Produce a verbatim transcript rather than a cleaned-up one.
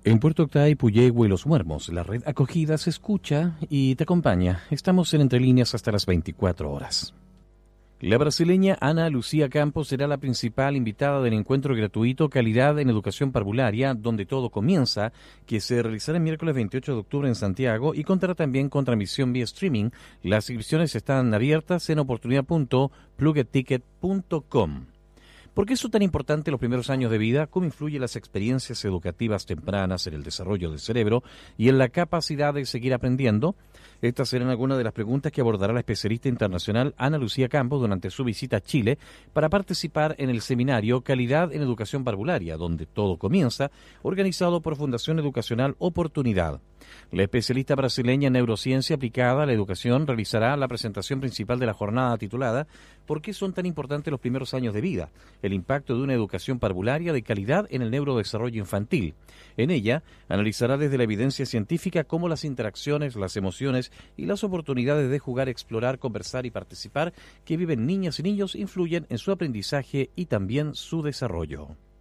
En Puerto Octay, Puyehue y Los Muermos, la red acogida se escucha y te acompaña. Estamos en Entre Líneas hasta las veinticuatro horas. La brasileña Ana Lucía Campos será la principal invitada del encuentro gratuito Calidad en Educación Parvularia, donde todo comienza, que se realizará el miércoles veintiocho de octubre en Santiago y contará también con transmisión vía streaming. Las inscripciones están abiertas en oportunidad punto plugeticket punto com. ¿Por qué son tan importantes los primeros años de vida? ¿Cómo influyen las experiencias educativas tempranas en el desarrollo del cerebro y en la capacidad de seguir aprendiendo? Estas serán algunas de las preguntas que abordará la especialista internacional Ana Lucía Campos durante su visita a Chile para participar en el seminario Calidad en Educación Parvularia, donde todo comienza, organizado por Fundación Educacional Oportunidad. La especialista brasileña en neurociencia aplicada a la educación realizará la presentación principal de la jornada titulada ¿Por qué son tan importantes los primeros años de vida? El impacto de una educación parvularia de calidad en el neurodesarrollo infantil. En ella, analizará desde la evidencia científica cómo las interacciones, las emociones y las oportunidades de jugar, explorar, conversar y participar que viven niñas y niños influyen en su aprendizaje y también su desarrollo.